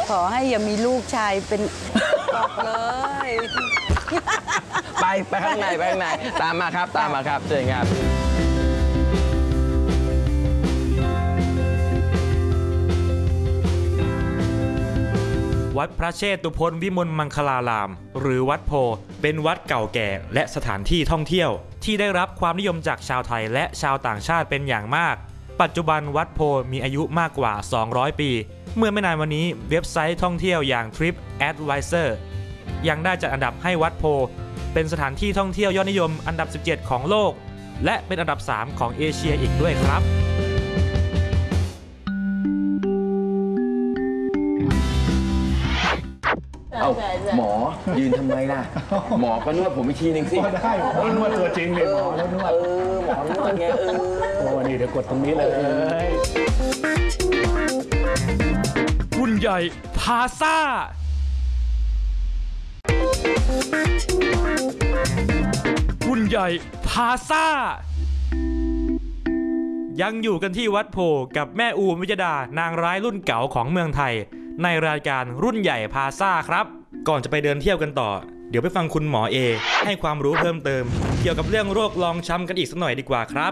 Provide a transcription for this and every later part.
ขอให้อย่ามีลูกชายเป็นบอกเลยไปข้างในตามมาครับเชิญครับวัดพระเชตุพนวิมลมังคลารามหรือวัดโพเป็นวัดเก่าแก่และสถานที่ท่องเที่ยวที่ได้รับความนิยมจากชาวไทยและชาวต่างชาติเป็นอย่างมากปัจจุบันวัดโพมีอายุมากกว่า200ปีเมื่อไม่นานวันนี้เว็บไซต์ท่องเที่ยวอย่าง Trip Advisor ยังได้จัดอันดับให้วัดโพเป็นสถานที่ท่องเที่ยวยอดนิยมอันดับ17ของโลกและเป็นอันดับ3ของเอเชียอีกด้วยครับเอาหมอยืนทำไมล่ะหมอก็นวดผมอีกทีนึงสิได้นวดตัวจริงเลยหมอแล้วนวดหมอนวดไงโอ้นี่เดี๋ยวกดตรงนี้เลยรุ่นใหญ่พาซ่ารุ่นใหญ่พาซ่ายังอยู่กันที่วัดโพกับแม่อูมวิจดานางร้ายรุ่นเก่าของเมืองไทยในรายการรุ่นใหญ่พาซ่าครับก่อนจะไปเดินเที่ยวกันต่อเดี๋ยวไปฟังคุณหมอเอให้ความรู้เพิ่มเติมเกี่ยวกับเรื่องโรครองช้ำกันอีกสักหน่อยดีกว่าครับ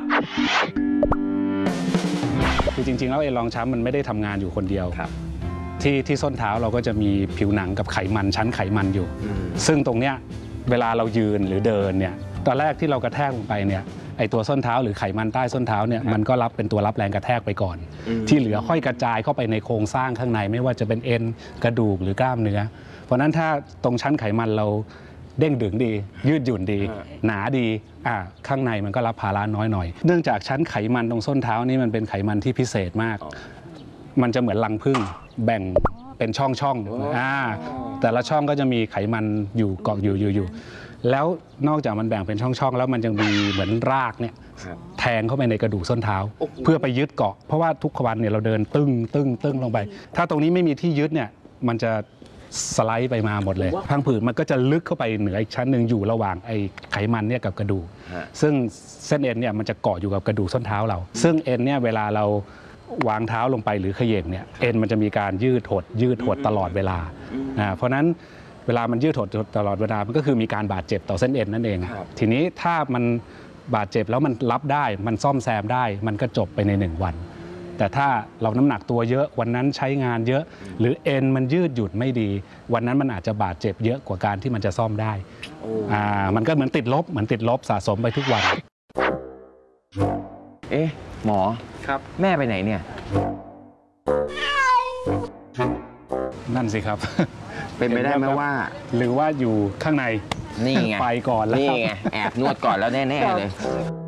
คือจริงๆแล้วไอ้รองช้ำมันไม่ได้ทำงานอยู่คนเดียวที่ส้นเท้าเราก็จะมีผิวหนังกับไขมันชั้นไขมันอยู่ซึ่งตรงเนี้ยเวลาเรายืนหรือเดินเนี่ยตอนแรกที่เรากระแทกลงไปเนี่ยไอตัวส้นเท้าหรือไขมันใต้ส้นเท้าเนี่ยมันก็เป็นตัวรับแรงกระแทกไปก่อนที่เหลือค่อยกระจายเข้าไปในโครงสร้างข้างในไม่ว่าจะเป็นเอ็นกระดูกหรือกล้ามเนื้อเพราะนั้นถ้าตรงชั้นไขมันเราเด้งดึงดียืดหยุ่นดีหนาดีข้างในมันก็รับภาระน้อยหน่อยเนื่องจากชั้นไขมันตรงส้นเท้านี่มันเป็นไขมันที่พิเศษมากมันจะเหมือนรังผึ้งแบ่งเป็นช่องแต่ละช่องก็จะมีไขมันอยู่เกาะอยู่แล้วนอกจากมันแบ่งเป็นช่องแล้วมันยังมีเหมือนรากเนี่ยแทงเข้าไปในกระดูกส้นเท้าเพื่อไปยึดเกาะเพราะว่าทุกวันเนี่ยเราเดินตึ้งลงไปถ้าตรงนี้ไม่มีที่ยึดเนี่ยมันจะสไลด์ไปมาหมดเลยพังผืดมันก็จะลึกเข้าไปเหนืออีกชั้นหนึ่งอยู่ระหว่างไอ้ไขมันเนี่ยกับกระดูกซึ่งเส้นเอ็นเนี่ยมันจะเกาะอยู่กับกระดูกส้นเท้าเราซึ่งเอ็นเนี่ยเวลาเราวางเท้าลงไปหรือเขย่งเนี่ยเอ็นมันจะมีการยืดหดตลอดเวลาเพราะนั้นเวลามันยืดหดตลอดเวลามันก็คือมีการบาดเจ็บต่อเส้นเอ็นนั่นเองทีนี้ถ้ามันบาดเจ็บแล้วมันรับได้มันซ่อมแซมได้มันก็จบไปใน1 วันแต่ถ้าเราน้ำหนักตัวเยอะวันนั้นใช้งานเยอะหรือเอ็นมันยืดหยุ่นไม่ดีวันนั้นมันอาจจะบาดเจ็บเยอะกว่าการที่มันจะซ่อมได้มันก็เหมือนติดลบสะสมไปทุกวันหมอครับแม่ไปไหนเนี่ยนั่นสิครับเป็นไปได้ไหมว่าหรือว่าอยู่ข้างในนี่ไงไปก่อนแล้วนี่ไงแอบนวดก่อนแล้วแน่ๆเลย